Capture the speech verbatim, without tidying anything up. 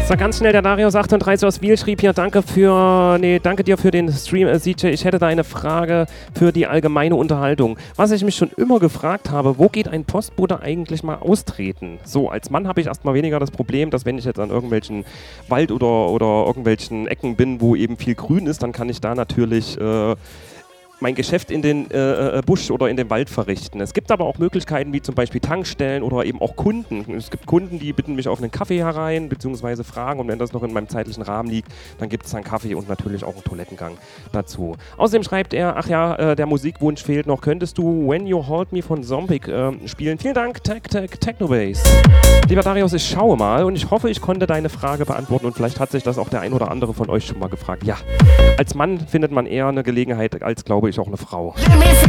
So, ganz schnell, der Darius achtunddreißig aus Wiel schrieb hier, danke für, nee, danke dir für den Stream, äh, C J. Ich hätte da eine Frage für die allgemeine Unterhaltung. Was ich mich schon immer gefragt habe, wo geht ein Postbote eigentlich mal austreten? So, als Mann habe ich erstmal weniger das Problem, dass wenn ich jetzt an irgendwelchen Wald oder, oder irgendwelchen Ecken bin, wo eben viel Grün ist, dann kann ich da natürlich äh, mein Geschäft in den äh, Busch oder in den Wald verrichten. Es gibt aber auch Möglichkeiten wie zum Beispiel Tankstellen oder eben auch Kunden. Es gibt Kunden, die bitten mich auf einen Kaffee herein, beziehungsweise fragen, und wenn das noch in meinem zeitlichen Rahmen liegt, dann gibt es einen Kaffee und natürlich auch einen Toilettengang dazu. Außerdem schreibt er, ach ja, äh, der Musikwunsch fehlt noch. Könntest du When You Hold Me von Zombie äh, spielen? Vielen Dank, Tech Tech Technobase. Lieber Darius, ich schaue mal und ich hoffe, ich konnte deine Frage beantworten, und vielleicht hat sich das auch der ein oder andere von euch schon mal gefragt. Ja, als Mann findet man eher eine Gelegenheit als, glaube ich, auch eine Frau.